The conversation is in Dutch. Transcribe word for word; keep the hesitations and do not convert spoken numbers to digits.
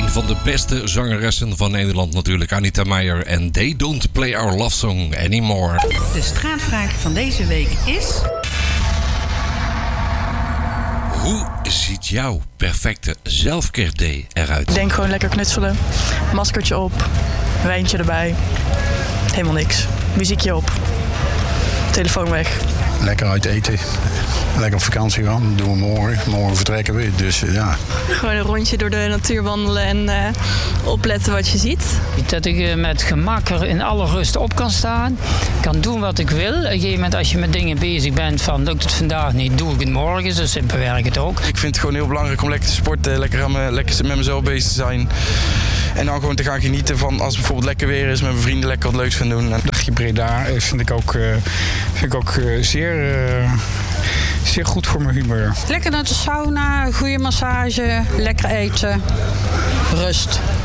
Een van de beste zangeressen van Nederland natuurlijk, Anita Meijer. En They Don't Play Our Love Song Anymore. De straatvraag van deze week is... Hoe ziet jouw perfecte zelfcare-day eruit? Ik denk gewoon lekker knutselen. Maskertje op. Wijntje erbij. Helemaal niks. Muziekje op. Telefoon weg. Lekker uit eten. Lekker op vakantie gaan. Dat doen we morgen. Morgen vertrekken we. Dus uh, ja. Gewoon een rondje door de natuur wandelen en uh, opletten wat je ziet. Dat ik uh, met gemak er in alle rust op kan staan. Kan doen wat ik wil. Op een gegeven moment als je met dingen bezig bent van lukt het vandaag niet, doe ik het morgen. Zo simpel werkt het ook. Ik vind het gewoon heel belangrijk om lekker te sporten. Lekker, aan me, lekker met mezelf bezig te zijn. En dan gewoon te gaan genieten van als het bijvoorbeeld lekker weer is, met mijn vrienden lekker wat leuks gaan doen. Een dagje Breda vind ik ook, uh, vind ik ook uh, zeer, uh, zeer goed voor mijn humeur. Lekker naar de sauna, goede massage, lekker eten, rust.